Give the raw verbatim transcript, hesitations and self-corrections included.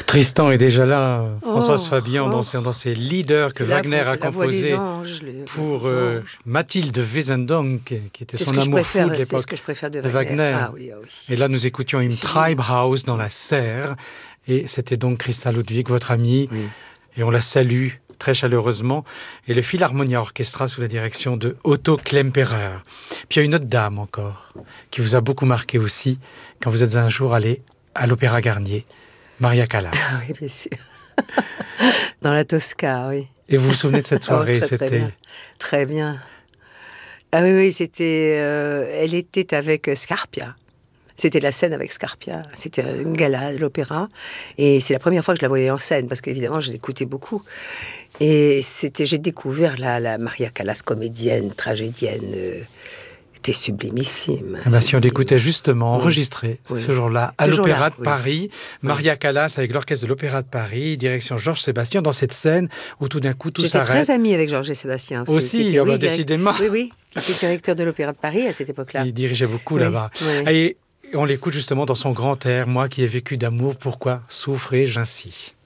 Tristan est déjà là, Françoise Oh, Fabian, oh. dans, ses, dans ses leaders que C'est la Wagner voix- a la voix des composés anges, les- pour des euh, anges. Mathilde Wesendonck, qui, qui était C'est son ce que je amour préfère, fou de c'est ce l'époque que je préfère de de Wagner. Wagner. Ah oui, ah oui. Et là, nous écoutions Im C'est Tribe House dans la serre. Et c'était donc Christa Ludwig, votre amie. Oui. Et on la salue très chaleureusement. Et le Philharmonia Orchestra sous la direction de Otto Klemperer. Puis il y a une autre dame encore, qui vous a beaucoup marqué aussi, quand vous êtes un jour allé à l'Opéra Garnier, Maria Callas. Ah oui, bien sûr. Dans la Tosca, oui. Et vous vous souvenez de cette soirée? Oh, très, très C'était bien. Très bien. Ah oui, oui, c'était... euh, elle était avec Scarpia. C'était la scène avec Scarpia. C'était une gala de l'opéra. Et c'est la première fois que je la voyais en scène, parce qu'évidemment, je l'écoutais beaucoup. Et c'était, j'ai découvert la, la Maria Callas, comédienne, tragédienne. Euh, était sublimissime. Eh ben, si on sublime. l'écoutait justement Oui. enregistré Oui. ce jour-là à Ce l'Opéra jour-là, de oui. Paris, Maria Callas avec l'orchestre de l'Opéra de Paris, direction Georges Sébastien, dans cette scène où tout d'un coup tout J'étais s'arrête. très amie avec Georges et Sébastien. aussi, Aussi, qui était, ah bah, oui, direct- décidément. Oui, oui, qui était directeur de l'Opéra de Paris à cette époque-là. Il dirigeait beaucoup Oui, là-bas. oui. Et on l'écoute justement dans son grand air, moi qui ai vécu d'amour, pourquoi souffrais-je ainsi?